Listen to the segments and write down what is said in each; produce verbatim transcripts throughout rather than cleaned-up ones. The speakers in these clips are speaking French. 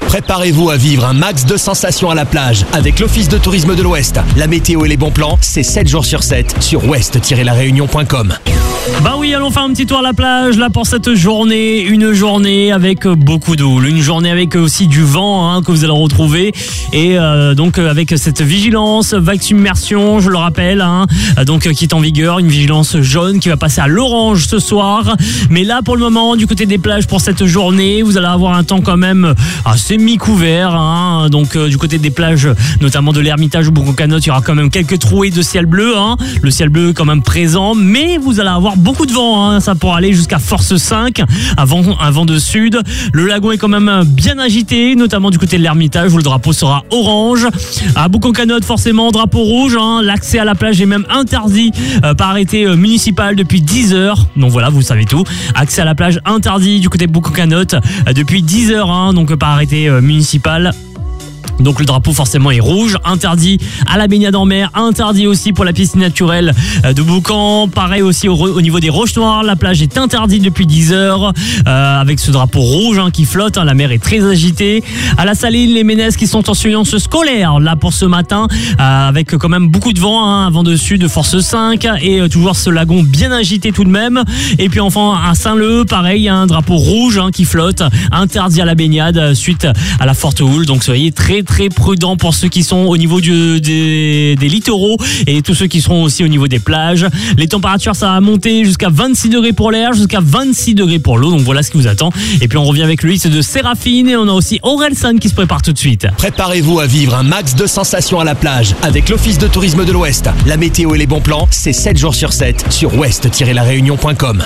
Préparez-vous à vivre un max de sensations à la plage avec l'Office de tourisme de l'Ouest. La météo et les bons plans, c'est sept jours sur sept sur ouest tiret la réunion point com. Bah oui, allons faire un petit tour à la plage là pour cette journée, une journée avec beaucoup d'eau, une journée avec aussi du vent hein, que vous allez retrouver et euh, donc avec cette vigilance vague submersion, je le rappelle, hein, donc qui est en vigueur, une vigilance jaune qui va passer à l'orange ce soir. Mais là pour le moment, du côté des plages pour cette journée, vous allez avoir un temps quand même assez mi-couvert, hein, donc euh, du côté des plages, notamment de l'Ermitage ou Boucon-Canotte, il y aura quand même quelques trouées de ciel bleu, hein, le ciel bleu quand même présent, mais vous allez avoir beaucoup de vent, hein, ça pourra aller jusqu'à force cinq, un vent, un vent de sud. Le lagon est quand même bien agité, notamment du côté de l'Ermitage où le drapeau sera orange. À Boucon-Canotte, forcément, drapeau rouge, hein, l'accès à la plage est même interdit euh, par arrêté euh, municipal depuis dix heures. Donc voilà, vous savez tout. Accès à la plage interdit du côté de Boucon-Canotte euh, depuis dix heures, hein, donc par arrêté euh, municipal. Donc le drapeau forcément est rouge, interdit à la baignade en mer, interdit aussi pour la piscine naturelle de Boucan. Pareil aussi au, au niveau des roches noires, la plage est interdite depuis dix heures euh, avec ce drapeau rouge hein, qui flotte, hein, la mer est très agitée. À la Saline, les Ménès qui sont en surveillance scolaire là pour ce matin euh, avec quand même beaucoup de vent, hein, un vent de sud de force cinq et euh, toujours ce lagon bien agité tout de même. Et puis enfin à Saint-Leu, pareil, un drapeau rouge hein, qui flotte, interdit à la baignade suite à la forte houle. Donc soyez très très prudent pour ceux qui sont au niveau du, des, des littoraux et tous ceux qui seront aussi au niveau des plages. Les températures, ça va monter jusqu'à vingt-six degrés pour l'air, jusqu'à vingt-six degrés pour l'eau. Donc voilà ce qui vous attend. Et puis on revient avec le liste de Séraphine et on a aussi Orelsan qui se prépare tout de suite. Préparez-vous à vivre un max de sensations à la plage avec l'Office de tourisme de l'Ouest. La météo et les bons plans, c'est sept jours sur sept sur ouest tiret la réunion point com.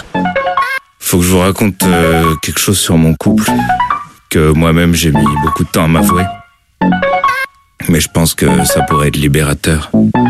Faut que je vous raconte euh, quelque chose sur mon couple que moi-même j'ai mis beaucoup de temps à m'avouer. Mais je pense que ça pourrait être libérateur.